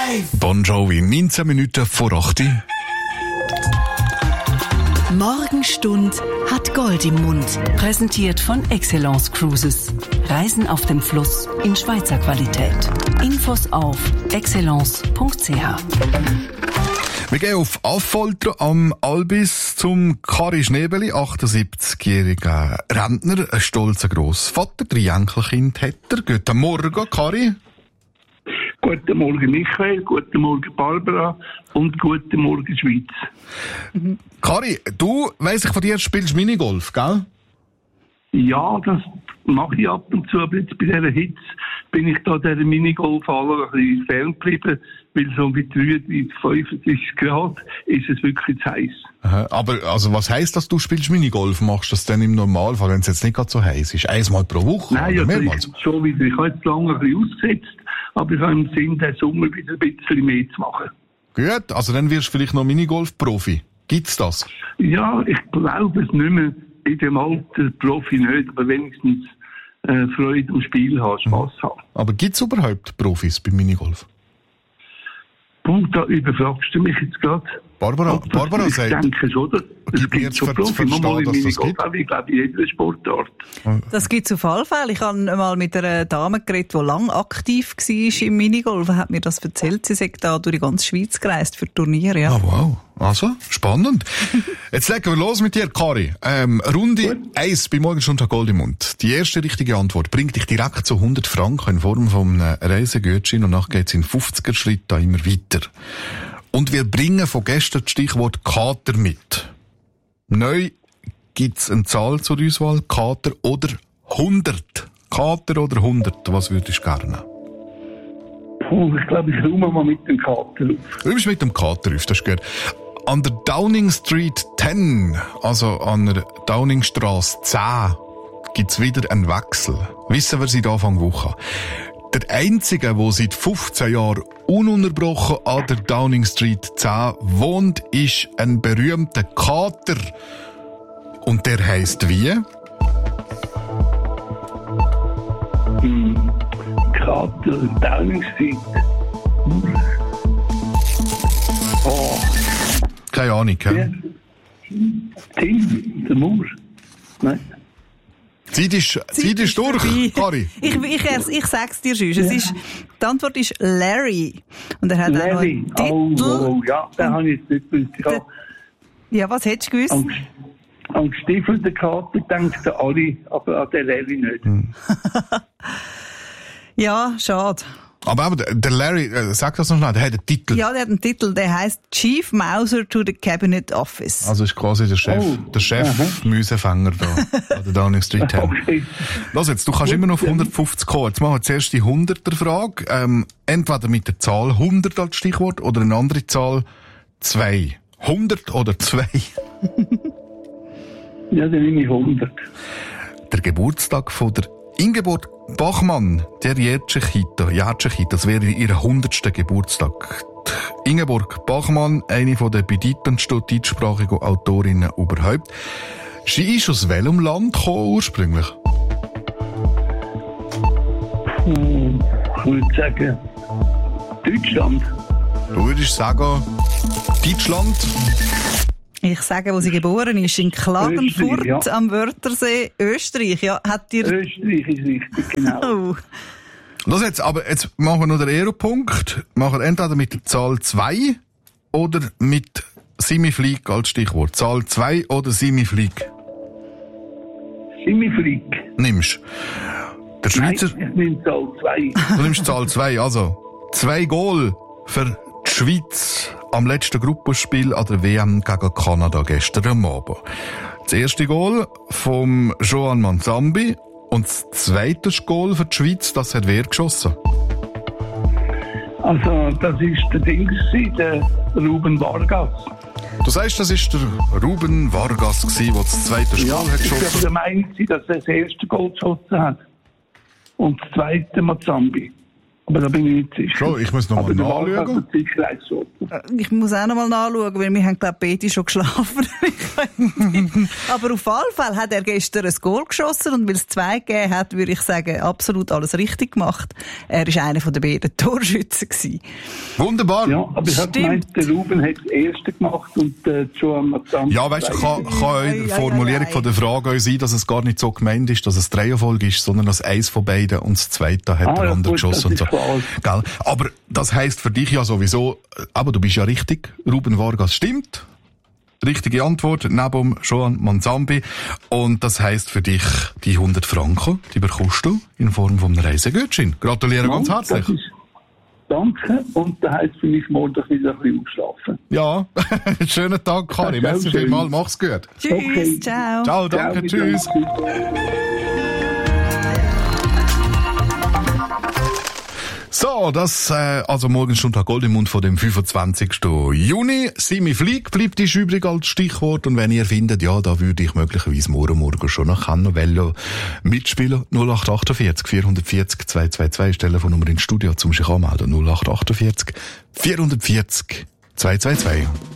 Bon Jovi, 19 Minuten vor 8 Uhr. Morgenstund hat Gold im Mund. Präsentiert von Excellence Cruises. Reisen auf dem Fluss in Schweizer Qualität. Infos auf excellence.ch. Wir gehen auf Affolter am Albis zum Kari Schnebeli, 78-jähriger Rentner, ein stolzer Grossvater, 3 Enkelkinder hat er. Guten Morgen, Kari. Guten Morgen, Michael. Guten Morgen, Barbara. Und guten Morgen, Schweiz. Kari, du, weiss ich von dir, spielst Minigolf, gell? Ja, das mache ich ab und zu, aber jetzt bei dieser Hitze bin ich da dieser Minigolf-Halle ein bisschen ferngeblieben, weil so mit 33, 35 Grad ist es wirklich zu heiß. Aha, aber also was heisst das, du spielst Minigolf? Machst du das denn im Normalfall, wenn es jetzt nicht gerade so heiß ist? Einmal pro Woche? Nein, oder also mehrmals? schon wieder. Ich habe jetzt lange ein bisschen ausgesetzt, aber ich habe im Sinn, den Sommer wieder ein bisschen mehr zu machen. Gut, also dann wirst du vielleicht noch Minigolf-Profi. Gibt's das? Ja, ich glaube es nicht mehr. In dem Alter Profi nicht, aber wenigstens Freude am Spiel haben, Spass haben. Aber gibt's überhaupt Profis beim Minigolf? Punkt, da überfragst du mich jetzt gerade. Barbara Ich sagt... denke schon, es Gib mir gibt jetzt schon Profi. verstehen, Mal im dass das Minigolf, gibt. aber ich glaube, in jeder Sportart. Das gibt es auf alle Fälle. Ich habe mal mit einer Dame geredet, die lang aktiv war im Minigolf. Hat mir das erzählt. Sie ist da durch die ganze Schweiz gereist für Turniere. Ja. Ah, wow. Also, spannend. Jetzt legen wir los mit dir, Kari. Runde 1 bei Morgenstund hat Gold im Mund. Die erste richtige Antwort bringt dich direkt zu 100 Franken in Form von einem Reisegutschein und nachher geht's in 50er Schritt da immer weiter. Und wir bringen von gestern das Stichwort Kater mit. Neu gibt's eine Zahl zur Auswahl. Kater oder 100. Kater oder 100. Was würdest du gerne? Ich glaube, ich räume mal mit dem Kater auf. Du bist mit dem Kater auf, das ist gut. An der Downing Street 10, also an der Downingstrasse 10, gibt's wieder einen Wechsel. Wissen wir seit Anfang Woche. Der einzige, der seit 15 Jahren ununterbrochen an der Downing Street 10 wohnt, ist ein berühmter Kater. Und der heisst wie? Kater, Downing Street. Oh. Keine Ahnung, Ja. Tim, der Moor. Nein. Zeit ist durch, Kari. Ich sag's dir schon. Die Antwort ist Larry. Und er hat Larry. auch einen Titel. Oh, ja, den habe ich jetzt nicht gewusst. Ja, was hättest du gewusst? An gestiefelten Kater denken alle, aber an den Larry nicht. Ja, schade. Aber der Larry, sag das noch schnell, der hat einen Titel. Ja, der hat einen Titel, der heisst Chief Mouser to the Cabinet Office. Also ist quasi der Chef Müsefänger da an der Downing Street 10. Okay. Los jetzt, du kannst immer noch auf 150 kommen. Jetzt machen wir zuerst die 100er-Frage. Entweder mit der Zahl 100 als Stichwort oder eine andere Zahl 2. 100 oder 2? Ja, dann nehme ich 100. Der Geburtstag von der Ingeborg Bachmann, der Jährtschechita, das wäre ihr 100. Geburtstag. Die Ingeborg Bachmann, eine der bedeutendsten deutschsprachigen Autorinnen überhaupt. Sie ist aus welchem Land gekommen ursprünglich? Ich würde sagen, Deutschland. Du würdest sagen, Deutschland? Ich sage, wo sie geboren ist, in Klagenfurt Österreich, ja. am Wörthersee, Österreich. Ja, hat dir... Österreich ist richtig, genau. Oh. Los jetzt, aber jetzt machen wir noch den Aeropunkt. Machen wir entweder mit der Zahl 2 oder mit Simiflieg als Stichwort. Zahl 2 oder Simiflieg? Simiflieg. Nimmst. Der Schweizer... Nein, ich nehme Zahl 2. Du nimmst Zahl 2, also 2 Goal für die Schweiz am letzten Gruppenspiel an der WM gegen Kanada gestern am Abend. Das erste Goal vom Joan Manzambi und das zweite Goal für die Schweiz, das hat wer geschossen? Also, das ist der Dings, der Ruben Vargas. Du sagst, das ist der Ruben Vargas gewesen, der das zweite Goal hat ich geschossen. bin der Meinung, dass er das erste Goal geschossen hat. Und das zweite Mazambi. Aber da bin ich nicht sicher. Schon, ich muss noch mal nachschauen. Ich muss auch noch mal nachschauen, weil wir haben, glaube ich, beide schon geschlafen. Aber auf alle Fälle hat er gestern ein Goal geschossen und weil es 2 gegeben hat, würde ich sagen, absolut alles richtig gemacht. Er war einer der beiden Torschützen gewesen. Wunderbar. Ja, aber ich habe gemeint, der Ruben hat das erste gemacht und Joan Mazzambi. Ja, weißt du, kann die Formulierung von der Frage auch sein, dass es gar nicht so gemeint ist, dass es 3 Erfolg ist, sondern dass eins von beiden und das zweite hat der andere geschossen und so. Gell? Aber das heisst für dich ja sowieso, aber du bist ja richtig, Ruben Vargas stimmt. Richtige Antwort, neben Joan Mazzambi. Und das heisst für dich, die 100 Franken, die bekommst du in Form von einem Reisegutschein. Gratuliere ganz herzlich. Danke. Und das heisst für mich morgen wieder ein bisschen ausschlafen. Ja, schönen Tag, Karin. Merci vielmals, mach's gut. Tschüss, okay. Ciao. Ciao, danke, tschüss. So, das, also Morgenstunde Gold im Mund von dem 25. Juni. Simi Flieg bleibt ist übrig als Stichwort. Und wenn ihr findet, ja, da würde ich möglicherweise morgen schon noch Cannovello mitspielen. 0848 440 222 ist Telefonnummer ins Studio zum sich anmelden. 0848 440 222.